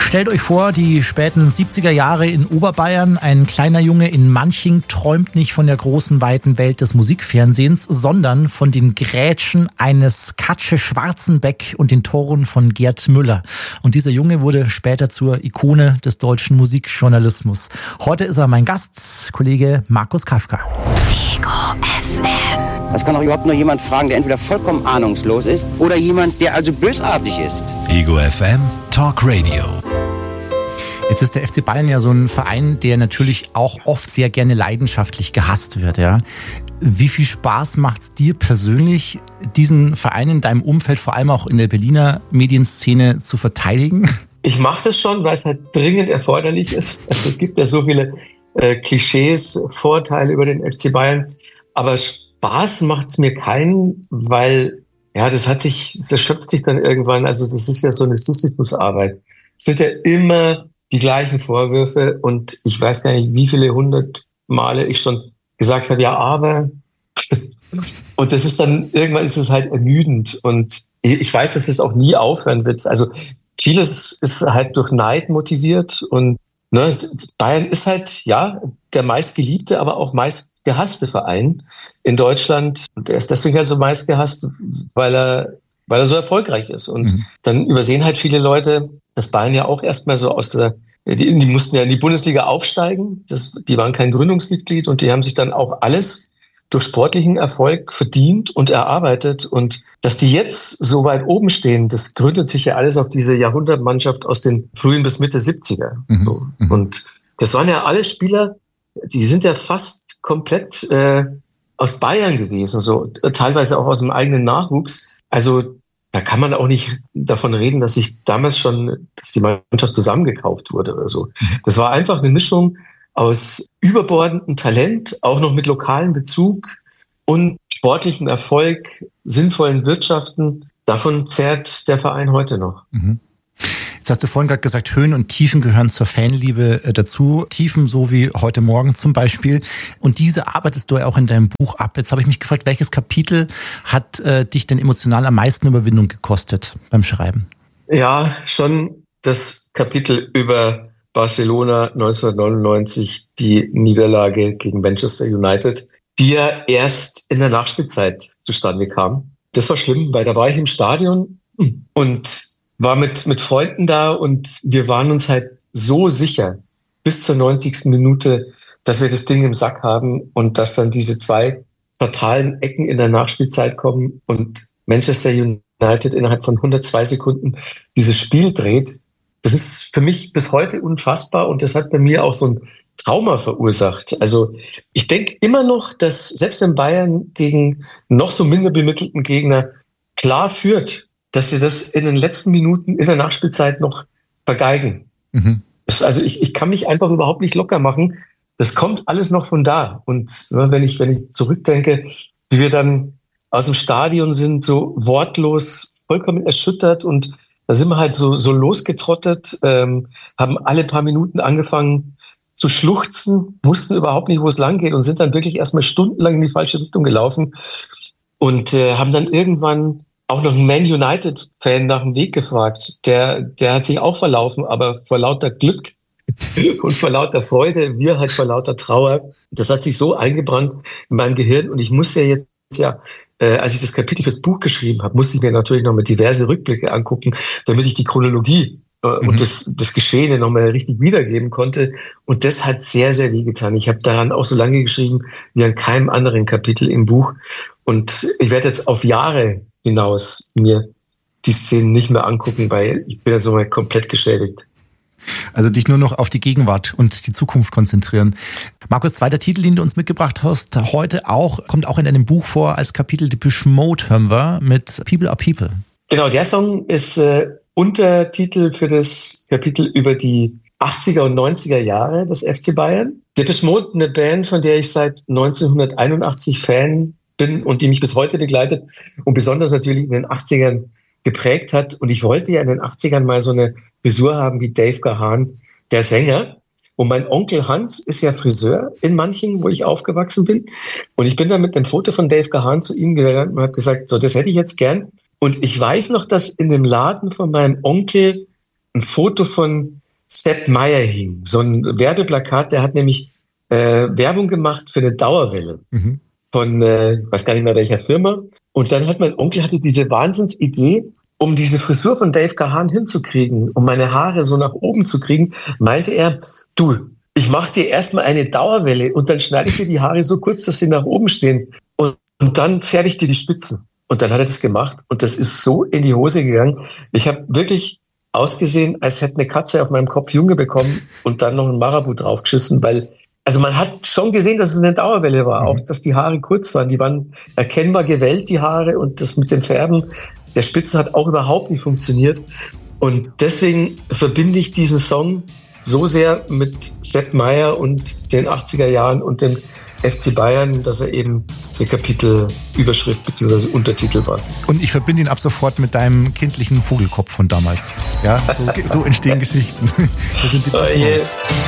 Stellt euch vor, die späten 70er Jahre in Oberbayern. Ein kleiner Junge in Manching träumt nicht von der großen, weiten Welt des Musikfernsehens, sondern von den Grätschen eines Katsche Schwarzenbeck und den Toren von Gerd Müller. Und dieser Junge wurde später zur Ikone des deutschen Musikjournalismus. Heute ist er mein Gast, Kollege Markus Kafka. Ego FM. Das kann auch überhaupt nur jemand fragen, der entweder vollkommen ahnungslos ist oder jemand, der also bösartig ist. Ego FM Talk Radio. Jetzt ist der FC Bayern ja so ein Verein, der natürlich auch oft sehr gerne leidenschaftlich gehasst wird. Ja. Wie viel Spaß macht es dir persönlich, diesen Verein in deinem Umfeld, vor allem auch in der Berliner Medienszene, zu verteidigen? Ich mache das schon, weil es halt dringend erforderlich ist. Also es gibt ja so viele Klischees, Vorteile über den FC Bayern. Aber Spaß macht es mir keinen, weil ja, das schöpft sich dann irgendwann. Also das ist ja so eine Sisyphus-Arbeit. Es sind ja immer die gleichen Vorwürfe und ich weiß gar nicht, wie viele 100 Male ich schon gesagt habe, ja, aber. Und das ist dann, irgendwann ist es halt ermüdend und ich weiß, dass es auch nie aufhören wird. Also vieles ist halt durch Neid motiviert und Bayern ist halt, ja, der meistgeliebte, aber auch meistgehasste Verein in Deutschland. Und er ist deswegen halt so meistgehasst, weil er so erfolgreich ist. Und dann übersehen halt viele Leute, dass Bayern ja auch erstmal so die mussten ja in die Bundesliga aufsteigen. Die waren kein Gründungsmitglied und die haben sich dann auch alles durch sportlichen Erfolg verdient und erarbeitet. Und dass die jetzt so weit oben stehen, das gründet sich ja alles auf diese Jahrhundertmannschaft aus den frühen bis Mitte 70er. So. Und das waren ja alle Spieler, die sind ja fast komplett aus Bayern gewesen, so teilweise auch aus dem eigenen Nachwuchs. Also da kann man auch nicht davon reden, dass die Mannschaft zusammengekauft wurde oder so. Das war einfach eine Mischung aus überbordendem Talent, auch noch mit lokalem Bezug und sportlichem Erfolg, sinnvollen Wirtschaften. Davon zehrt der Verein heute noch. Jetzt hast du vorhin gerade gesagt, Höhen und Tiefen gehören zur Fanliebe dazu. Tiefen, so wie heute Morgen zum Beispiel. Und diese arbeitest du ja auch in deinem Buch ab. Jetzt habe ich mich gefragt, welches Kapitel hat dich denn emotional am meisten Überwindung gekostet beim Schreiben? Ja, schon das Kapitel über Barcelona 1999, die Niederlage gegen Manchester United, die ja erst in der Nachspielzeit zustande kam. Das war schlimm, weil da war ich im Stadion und war mit Freunden da und wir waren uns halt so sicher bis zur 90. Minute, dass wir das Ding im Sack haben und dass dann diese 2 fatalen Ecken in der Nachspielzeit kommen und Manchester United innerhalb von 102 Sekunden dieses Spiel dreht. Das ist für mich bis heute unfassbar und das hat bei mir auch so ein Trauma verursacht. Also ich denke immer noch, dass selbst wenn Bayern gegen noch so minder bemittelten Gegner klar führt, dass sie das in den letzten Minuten in der Nachspielzeit noch vergeigen. Also ich kann mich einfach überhaupt nicht locker machen. Das kommt alles noch von da. Und wenn ich zurückdenke, wie wir dann aus dem Stadion sind, so wortlos, vollkommen erschüttert und da sind wir halt so losgetrottet, haben alle paar Minuten angefangen zu schluchzen, wussten überhaupt nicht, wo es lang geht und sind dann wirklich erstmal stundenlang in die falsche Richtung gelaufen und haben dann irgendwann auch noch einen Man United-Fan nach dem Weg gefragt. Der hat sich auch verlaufen, aber vor lauter Glück und vor lauter Freude, wir halt vor lauter Trauer. Das hat sich so eingebrannt in meinem Gehirn und ich muss als ich das Kapitel fürs Buch geschrieben habe, musste ich mir natürlich noch mal diverse Rückblicke angucken, damit ich die Chronologie und das Geschehene noch mal richtig wiedergeben konnte. Und das hat sehr, sehr wehgetan. Ich habe daran auch so lange geschrieben wie an keinem anderen Kapitel im Buch. Und ich werde jetzt auf Jahre hinaus mir die Szenen nicht mehr angucken, weil ich bin ja so mal komplett geschädigt. Also dich nur noch auf die Gegenwart und die Zukunft konzentrieren. Markus, zweiter Titel, den du uns mitgebracht hast, heute auch, kommt auch in deinem Buch vor als Kapitel Depeche Mode, hören wir, mit People Are People. Genau, der Song ist Untertitel für das Kapitel über die 80er und 90er Jahre des FC Bayern. Depeche Mode, eine Band, von der ich seit 1981 Fan bin und die mich bis heute begleitet und besonders natürlich in den 80ern geprägt hat. Und ich wollte ja in den 80ern mal so eine Frisur haben wie Dave Gahan, der Sänger. Und mein Onkel Hans ist ja Friseur in Manching, wo ich aufgewachsen bin. Und ich bin dann mit einem Foto von Dave Gahan zu ihm gegangen und habe gesagt, so, das hätte ich jetzt gern. Und ich weiß noch, dass in dem Laden von meinem Onkel ein Foto von Sepp Maier hing. So ein Werbeplakat, der hat nämlich Werbung gemacht für eine Dauerwelle von, weiß gar nicht mehr welcher Firma. Und dann hat mein Onkel diese Wahnsinnsidee, um diese Frisur von Dave Gahan hinzukriegen, um meine Haare so nach oben zu kriegen, meinte er, du, ich mache dir erstmal eine Dauerwelle und dann schneide ich dir die Haare so kurz, dass sie nach oben stehen und dann färbe ich dir die Spitzen. Und dann hat er das gemacht und das ist so in die Hose gegangen. Ich habe wirklich ausgesehen, als hätte eine Katze auf meinem Kopf Junge bekommen und dann noch ein Marabu draufgeschissen, weil also man hat schon gesehen, dass es eine Dauerwelle war, auch dass die Haare kurz waren. Die waren erkennbar gewellt, die Haare, und das mit dem Färben der Spitzen hat auch überhaupt nicht funktioniert. Und deswegen verbinde ich diesen Song so sehr mit Sepp Maier und den 80er Jahren und dem FC Bayern, dass er eben eine Kapitelüberschrift bzw. Untertitel war. Und ich verbinde ihn ab sofort mit deinem kindlichen Vogelkopf von damals. Ja, so entstehen Geschichten. Das sind die